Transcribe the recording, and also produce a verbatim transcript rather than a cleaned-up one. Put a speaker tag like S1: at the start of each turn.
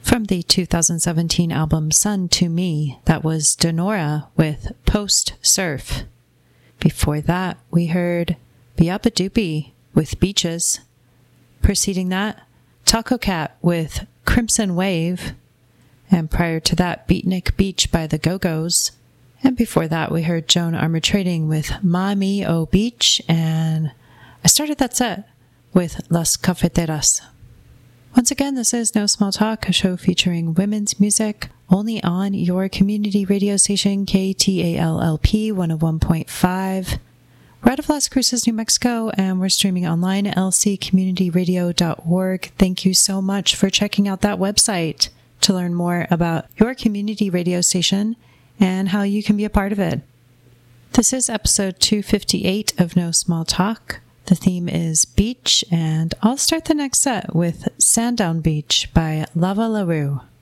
S1: From the two thousand seventeen album Sun to Me, that was Denora with Post Surf. Before that, we heard Biapa Doopy with Beaches. Preceding that, Taco Cat with Crimson Wave. And prior to that, Beatnik Beach by the Go-Go's. And before that, we heard Joan Armour Trading with Mami O Beach. And I started that set with Las Cafeteras. Once again, this is No Small Talk, a show featuring women's music, only on your community radio station, K T A L L P one oh one point five. We're out of Las Cruces, New Mexico, and we're streaming online at L C community radio dot org. Thank you so much for checking out that website to learn more about your community radio station and how you can be a part of it. This is episode two fifty-eight of No Small Talk. The theme is beach, and I'll start the next set with Sandown Beach by Lava LaRue.